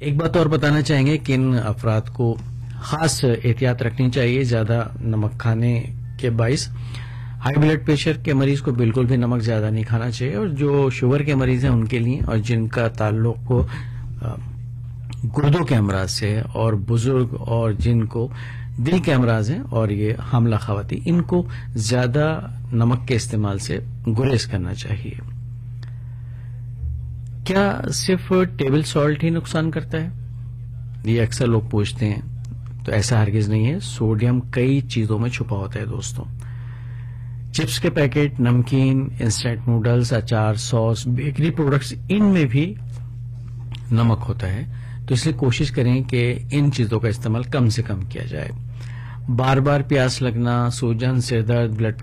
एक बात और बताना चाहेंगे कि इन अफराद को खास एहतियात रखनी चाहिए ज्यादा नमक खाने के बाइस। हाई ब्लड प्रेशर के मरीज को बिल्कुल भी नमक ज्यादा नहीं खाना चाहिए, और जो शुगर के मरीज हैं उनके लिए, और जिनका ताल्लुक गुर्दों के अमराज से है, और बुजुर्ग और जिनको दिल के अमराज हैं, और ये हामला खवाती, इनको ज्यादा नमक के इस्तेमाल से गुरेज करना चाहिए। क्या सिर्फ टेबल सॉल्ट ही नुकसान करता है? ये अक्सर लोग पूछते हैं, तो ऐसा हरगिज नहीं है। सोडियम कई चीजों में छुपा होता है दोस्तों। चिप्स के पैकेट, नमकीन, इंस्टेंट नूडल्स, अचार, सॉस, बेकरी प्रोडक्ट्स, इनमें भी नमक होता है। तो इसलिए कोशिश करें कि इन चीजों का इस्तेमाल कम से कम किया जाए। बार बार प्यास लगना, सूजन, सिरदर्द, ब्लड